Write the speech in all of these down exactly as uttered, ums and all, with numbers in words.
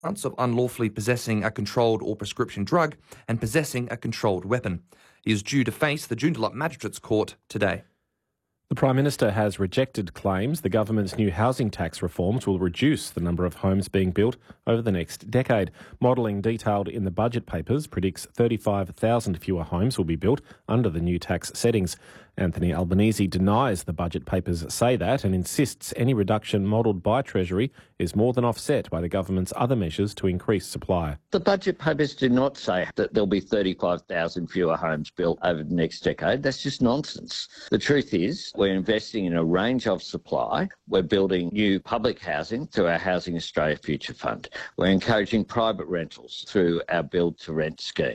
counts of unlawfully possessing a controlled or prescription drug and possessing a controlled weapon. He is due to face the Joondalup Magistrates Court today. The Prime Minister has rejected claims the government's new housing tax reforms will reduce the number of homes being built over the next decade. Modelling detailed in the budget papers predicts thirty-five thousand fewer homes will be built under the new tax settings. Anthony Albanese denies the budget papers say that and insists any reduction modelled by Treasury is more than offset by the government's other measures to increase supply. The budget papers do not say that there'll be thirty-five thousand fewer homes built over the next decade. That's just nonsense. The truth is we're investing in a range of supply. We're building new public housing through our Housing Australia Future Fund. We're encouraging private rentals through our Build to Rent scheme.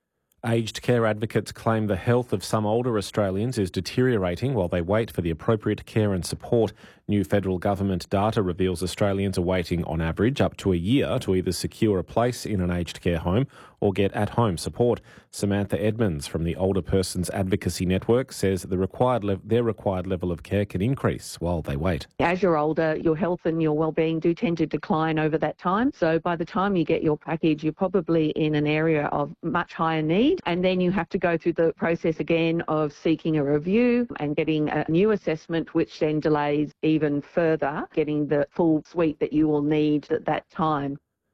Aged care advocates claim the health of some older Australians is deteriorating while they wait for the appropriate care and support. New federal government data reveals Australians are waiting on average up to a year to either secure a place in an aged care home or get at-home support. Samantha Edmonds from the Older Persons Advocacy Network says the required le- their required level of care can increase while they wait. As you're older, your health and your wellbeing do tend to decline over that time. So by the time you get your package, you're probably in an area of much higher need. And then you have to go through the process again of seeking a review and getting a new assessment, which then delays even further getting the full suite that you will need at that time.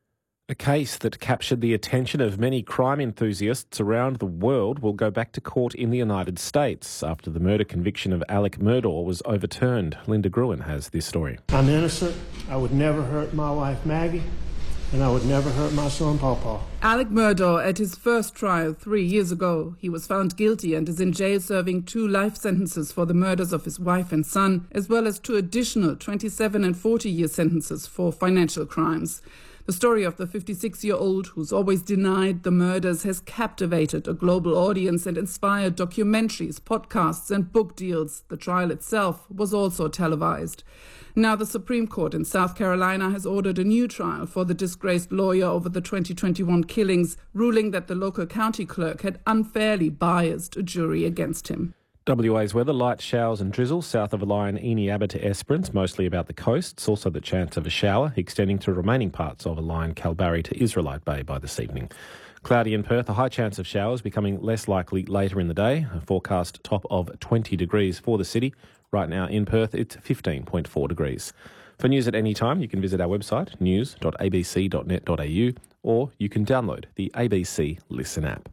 A case that captured the attention of many crime enthusiasts around the world will go back to court in the United States after the murder conviction of Alec Murdaugh was overturned. Linda Gruen has this story. I'm innocent. I would never hurt my wife Maggie, and I would never hurt my son Pawpaw. Alec Murdaugh, at his first trial three years ago, he was found guilty and is in jail serving two life sentences for the murders of his wife and son, as well as two additional twenty-seven and forty-year sentences for financial crimes. The story of the fifty-six-year-old who's always denied the murders has captivated a global audience and inspired documentaries, podcasts and book deals. The trial itself was also televised. Now the Supreme Court in South Carolina has ordered a new trial for the disgraced lawyer over the twenty twenty-one killings, ruling that the local county clerk had unfairly biased a jury against him. W A's weather, light showers and drizzle south of the line Eni Abbott to Esperance, mostly about the coasts. Also the chance of a shower extending to remaining parts of a line Kalbarri to Israelite Bay by this evening. Cloudy in Perth, a high chance of showers becoming less likely later in the day. A forecast top of twenty degrees for the city. Right now in Perth, it's fifteen point four degrees. For news at any time, you can visit our website, news dot a b c dot net dot a u, or you can download the A B C Listen app.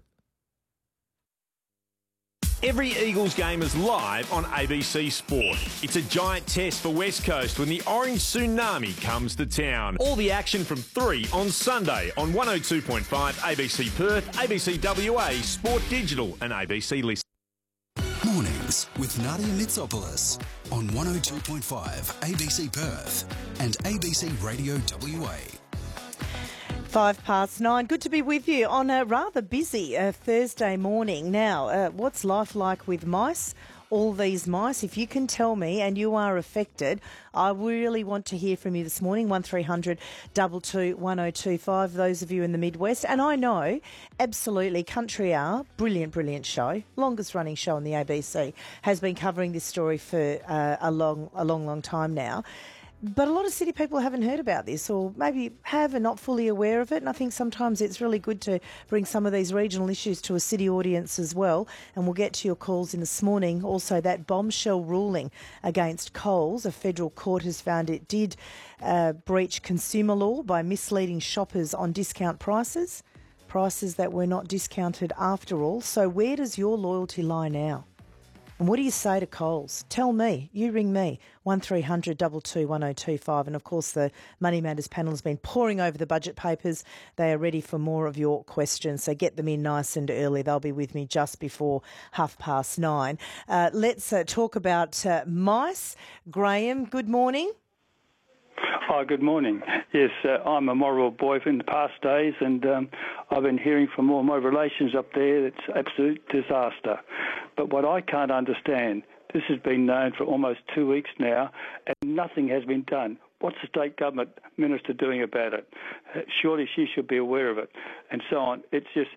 Every Eagles game is live on A B C Sport. It's a giant test for West Coast when the Orange Tsunami comes to town. All the action from three on Sunday on one oh two point five A B C Perth, A B C W A, Sport Digital and A B C Listen. Mornings with Nadia Mitsopoulos on one oh two point five A B C Perth and A B C Radio W A. Five past nine. Good to be with you on a rather busy uh, Thursday morning. Now, uh, what's life like with mice? All these mice, if you can tell me and you are affected, I really want to hear from you this morning. one three hundred two two one oh two five, those of you in the Midwest. And I know, absolutely, Country Hour, brilliant, brilliant show, longest running show on the A B C, has been covering this story for uh, a long, a long, long time now. But a lot of city people haven't heard about this, or maybe have and not fully aware of it. And I think sometimes it's really good to bring some of these regional issues to a city audience as well. And we'll get to your calls in this morning. Also, that bombshell ruling against Coles, a federal court has found it did uh, breach consumer law by misleading shoppers on discount prices, prices that were not discounted after all. So where does your loyalty lie now? And what do you say to Coles? Tell me. You ring me, one three hundred two two one oh two five. And, of course, the Money Matters panel has been pouring over the budget papers. They are ready for more of your questions, so get them in nice and early. They'll be with me just before half past nine. Uh, let's uh, talk about uh, mice. Graham, good morning. Oh, good morning. Yes, uh, I'm a Moral boy in the past days, and um, I've been hearing from all my relations up there it's absolute disaster. But what I can't understand, this has been known for almost two weeks now, and nothing has been done. What's the state government minister doing about it? Uh, surely she should be aware of it, and so on. It's just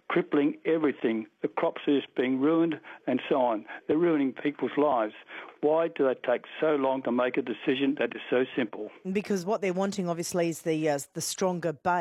crippling everything. The crops are just being ruined and so on. They're ruining people's lives. Why do they take so long to make a decision that is so simple? Because what they're wanting, obviously, is the uh, the stronger base.